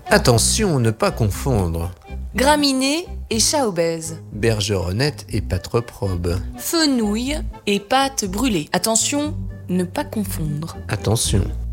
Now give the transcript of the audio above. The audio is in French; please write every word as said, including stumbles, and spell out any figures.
Attention, ne pas confondre. Graminées et chat obèse. Bergeronnette et patreprobe. Fenouil et pâte brûlée. Attention, ne pas confondre. Attention.